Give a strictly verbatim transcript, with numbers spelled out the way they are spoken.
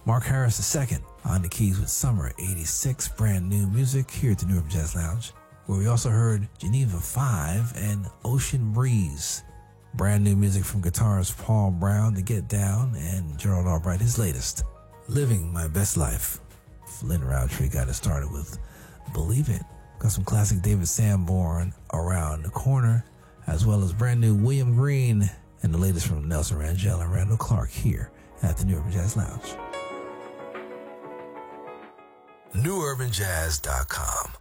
Mark Harris the second on the keys with Summer eighty-six, brand new music here at the New Urban Jazz Lounge, where we also heard Geneva five and Ocean Breeze. Brand new music from guitarist Paul Brown, The Get Down, and Gerald Albright, his latest, Living My Best Life. Lynn Roundtree got it started with Believe It. Got some classic David Sanborn, Around the Corner, as well as brand new William Green and the latest from Nelson Rangel and Randall Clark here at the New Urban Jazz Lounge. new urban jazz dot com